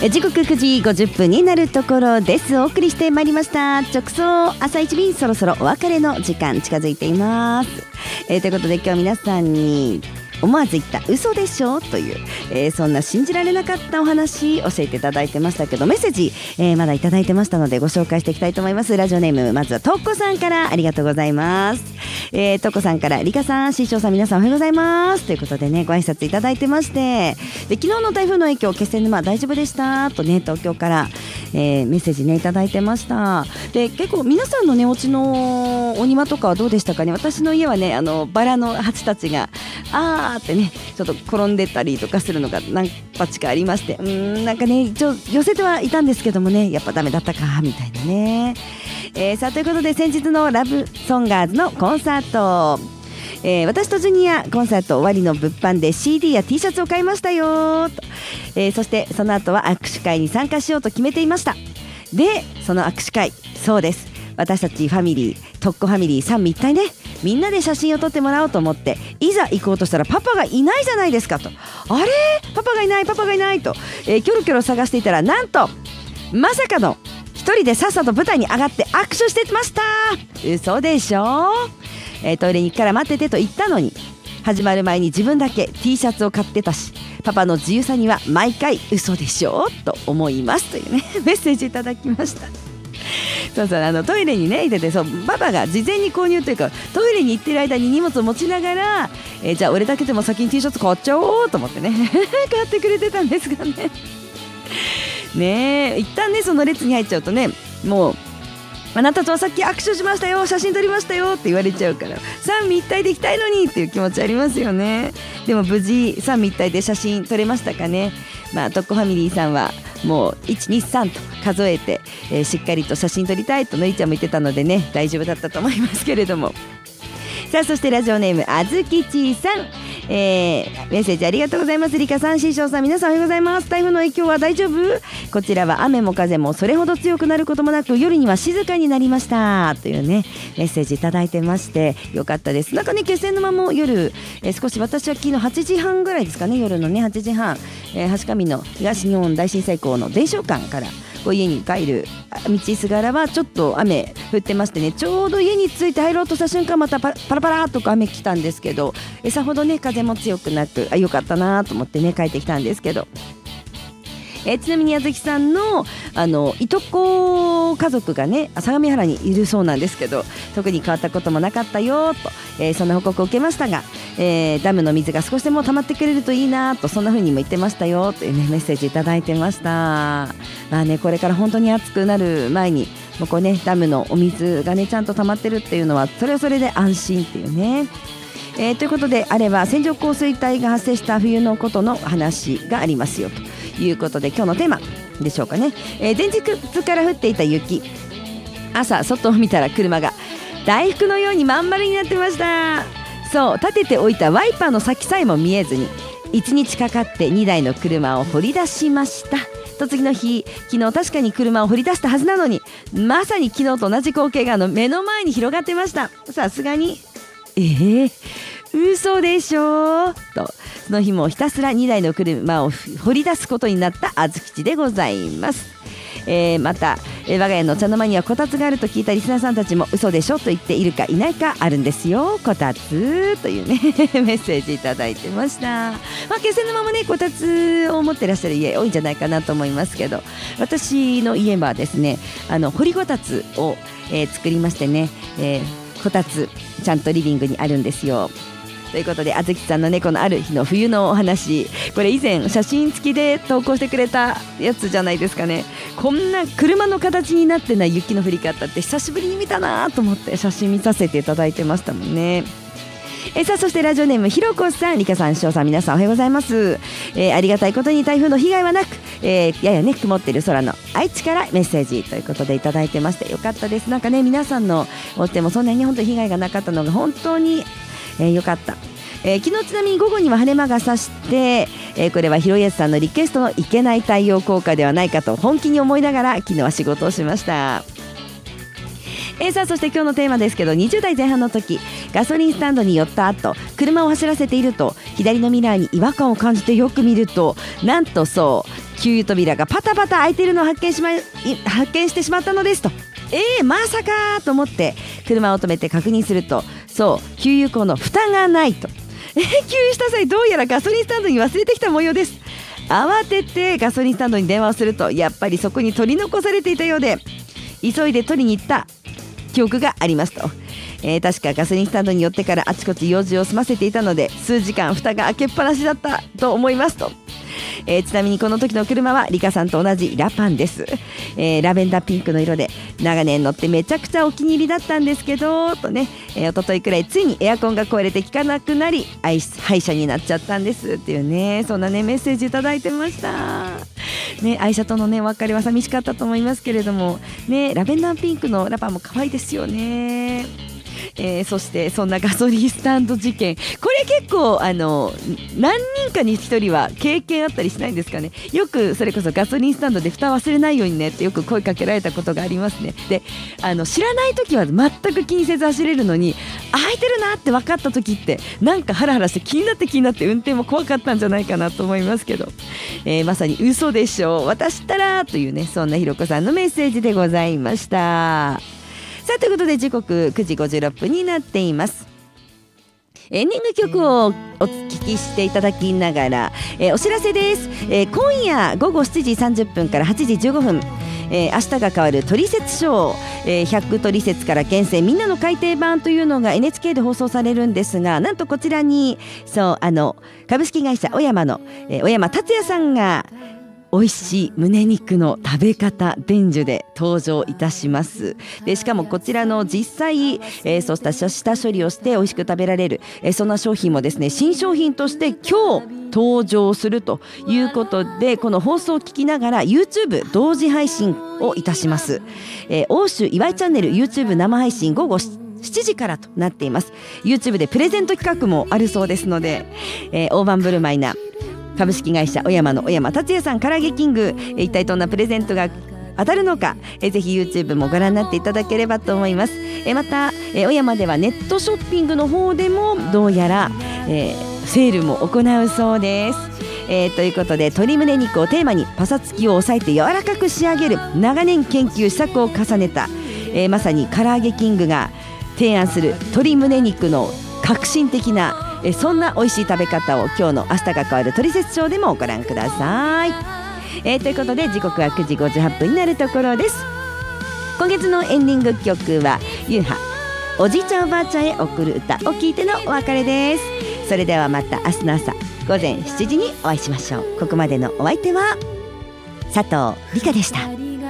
時刻9時50分になるところです。お送りしてまいりました直送朝一便、そろそろお別れの時間近づいています。ということで今日皆さんに思わず言った嘘でしょという、そんな信じられなかったお話教えていただいてましたけど、メッセージ、まだいただいてましたのでご紹介していきたいと思います。ラジオネーム、まずはとっこさんからありがとうございます。とっこさんから、りかさん、しーしょうさん、皆さんおはようございますということでね、ご挨拶いただいてまして、で昨日の台風の影響、気仙沼大丈夫でしたとね、東京から、メッセージねいただいてました。で結構皆さんのねお家のお庭とかはどうでしたかね。私の家はねバラの鉢たちがってねちょっと転んでたりとかするのが何鉢かありまして、なんかね一応寄せてはいたんですけどもね、やっぱダメだったかみたいなね。さあということで、先日のラブソンガーズのコンサート、私とジュニアコンサート終わりの物販で CD や T シャツを買いましたよと、そしてその後は握手会に参加しようと決めていました。でその握手会、そうです、私たちファミリー、とっこファミリー三位一体ね、みんなで写真を撮ってもらおうと思っていざ行こうとしたら、パパがいないじゃないですかと。あれパパがいないパパがいないと、キョロキョロ探していたら、なんとまさかの一人でさっさと舞台に上がって握手してました。嘘でしょ。トイレに行くから待っててと言ったのに、始まる前に自分だけ T シャツを買ってたし、パパの自由さには毎回嘘でしょと思いますというねメッセージいただきました。そうそう、トイレにね入れて、そうパパが事前に購入というか、トイレに行ってる間に荷物を持ちながら、じゃあ俺だけでも先に T シャツ買っちゃおうと思ってね買ってくれてたんですがねねえ、一旦ねその列に入っちゃうとね、もうあなたとはさっき握手しましたよ、写真撮りましたよって言われちゃうから、三位一体で行きたいのにっていう気持ちありますよね。でも無事三位一体で写真撮れましたかね。とっこファミリーさんはもう123と数えて、しっかりと写真撮りたいとのりちゃんも言ってたのでね、大丈夫だったと思いますけれども。さあそしてラジオネームあずきちさん、メッセージありがとうございます。りかさん、しーしょうさん、皆さんおはようございます。台風の影響は大丈夫？こちらは雨も風もそれほど強くなることもなく、夜には静かになりましたというねメッセージいただいてまして、よかったです。なんかね気仙沼も夜、少し、私は昨日8時半ぐらいですかね、夜のね8時半、橋上の東日本大震災港の伝承館から家に帰る道すがらはちょっと雨降ってましてね、ちょうど家に着いて入ろうとした瞬間、またパラパラっと雨来たんですけど、さほどね風も強くなく、よかったなと思ってね帰ってきたんですけど、ちなみにあずきさんのいとこ家族がね相模原にいるそうなんですけど、特に変わったこともなかったよと、そんな報告を受けましたが、ダムの水が少しでも溜まってくれるといいなと、そんな風にも言ってましたよというねメッセージいただいてました。これから本当に暑くなる前にもうこうねダムのお水がねちゃんと溜まってるっていうのは、それはそれで安心っていうね。ということであれば、線状降水帯が発生した冬のことの話がありますよということで、今日のテーマでしょうかね。前日から降っていた雪、朝外を見たら車が大福のようにまん丸になってました。そう、立てておいたワイパーの先さえも見えずに1日かかって2台の車を掘り出しましたと。次の日、昨日確かに車を掘り出したはずなのに、まさに昨日と同じ光景が目の前に広がってました。さすがに嘘でしょと、その日もひたすら2台の車を掘り出すことになったあずきちでございます。また、我が家の茶の間にはこたつがあると聞いたリスナーさんたちも嘘でしょと言っているかいないかあるんですよ、こたつというねメッセージいただいてました。気仙沼もねこたつを持ってらっしゃる家多いんじゃないかなと思いますけど、私の家はですね掘りこたつを、作りましてね、こたつちゃんとリビングにあるんですよ。ということで、あずきさんのねこのある日の冬のお話、これ以前写真付きで投稿してくれたやつじゃないですかね。こんな車の形になってない雪の降り方って久しぶりに見たなと思って写真見させていただいてましたもんね。さあそしてラジオネームひろこさん、りかさん、しょうさん、皆さんおはようございます。ありがたいことに台風の被害はなく、ややね曇っている空の愛知からメッセージということでいただいてまして、よかったです。なんかね皆さんのおってもそんなに本当に被害がなかったのが本当によかった。昨日ちなみに午後には晴れ間が差して、これはひろやすさんのリクエストのいけない太陽効果ではないかと本気に思いながら昨日は仕事をしました。さあそして今日のテーマですけど、20代前半の時ガソリンスタンドに寄った後車を走らせていると左のミラーに違和感を感じてよく見ると、なんとそう給油扉がパタパタ開いているのを発見してしまったのですと。まさかと思って車を止めて確認すると、そう給油口の蓋がないと。給油した際どうやらガソリンスタンドに忘れてきた模様です。慌ててガソリンスタンドに電話をすると、やっぱりそこに取り残されていたようで、急いで取りに行った記憶がありますと。確かガソリンスタンドに寄ってからあちこち用事を済ませていたので、数時間蓋が開けっぱなしだったと思いますと。ちなみにこの時の車はリカさんと同じラパンです。ラベンダーピンクの色で長年乗ってめちゃくちゃお気に入りだったんですけどとね、一昨日くらいついにエアコンが壊れて効かなくなり廃車になっちゃったんですっていうね、そんなねメッセージいただいてましたね。愛車とのねお別れは寂しかったと思いますけれどもね、ラベンダーピンクのラパンも可愛いですよね。そしてそんなガソリンスタンド事件、これ結構何人かに1人は経験あったりしないんですかね。よくそれこそガソリンスタンドで蓋忘れないようにねってよく声かけられたことがありますね。で知らない時は全く気にせず走れるのに、開いてるなって分かった時ってなんかハラハラして気になって運転も怖かったんじゃないかなと思いますけど、まさに嘘でしょう渡したらというね、そんなひろこさんのメッセージでございました。さあということで時刻9時56分になっています。エンディング曲をお聴きしていただきながら、お知らせです。今夜午後7時30分から8時15分、明日が変わるトリセツショー、100トリセツから厳選みんなの改訂版というのが NHK で放送されるんですが、なんとこちらに株式会社小山の、小山達也さんが美味しい胸肉の食べ方伝授で登場いたします。でしかもこちらの実際、そうした下処理をして美味しく食べられる、そんな商品もですね、新商品として今日登場するということで、この放送を聞きながら YouTube 同時配信をいたします。欧州岩井チャンネル YouTube 生配信午後7時からとなっています。 YouTube でプレゼント企画もあるそうですので、大盤振る舞いな株式会社小山の小山達也さん唐揚げキング、一体どんなプレゼントが当たるのか、ぜひ YouTube もご覧になっていただければと思います。また、小山ではネットショッピングの方でもどうやら、セールも行うそうです。ということで鶏胸肉をテーマにパサつきを抑えて柔らかく仕上げる長年研究試作を重ねた、まさに唐揚げキングが提案する鶏胸肉の革新的なそんな美味しい食べ方を今日の明日が変わるトリセツショーでもご覧ください。ということで時刻は9時58分になるところです。今月のエンディング曲はゆうはおじいちゃんおばあちゃんへ送る歌を聞いてのお別れです。それではまた明日の朝午前7時にお会いしましょう。ここまでのお相手は佐藤理香でした。